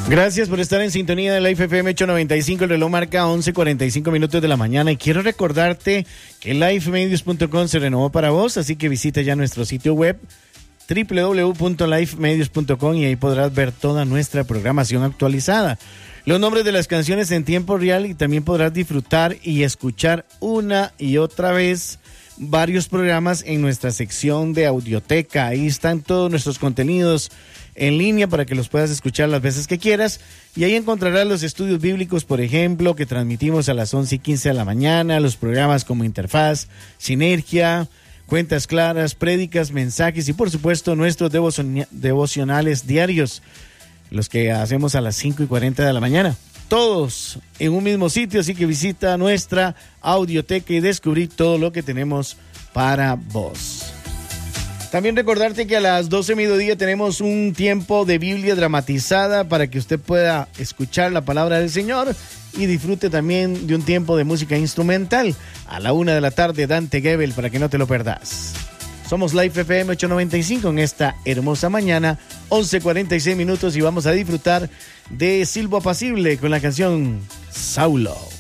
Gracias por estar en sintonía de Life FM 895. El reloj marca 11:45 minutos de la mañana. Y quiero recordarte que lifemedios.com se renovó para vos, así que visita ya nuestro sitio web www.lifemedios.com y ahí podrás ver toda nuestra programación actualizada. Los nombres de las canciones en tiempo real, y también podrás disfrutar y escuchar una y otra vez varios programas en nuestra sección de audioteca. Ahí están todos nuestros contenidos en línea para que los puedas escuchar las veces que quieras, y ahí encontrarás los estudios bíblicos, por ejemplo, que transmitimos a las 11:15 de la mañana, los programas como Interfaz, Sinergia, Cuentas Claras, Prédicas, Mensajes y por supuesto nuestros devocionales diarios, los que hacemos a las 5:40 de la mañana. Todos en un mismo sitio, así que visita nuestra audioteca y descubrí todo lo que tenemos para vos. También recordarte que a las 12 mediodía tenemos un tiempo de Biblia dramatizada para que usted pueda escuchar la palabra del Señor y disfrute también de un tiempo de música instrumental. A la 1 de la tarde, Dante Gebel, para que no te lo perdás. Somos Life FM 895 en esta hermosa mañana, 11:46 minutos, y vamos a disfrutar de Silbo Apacible con la canción Saulo.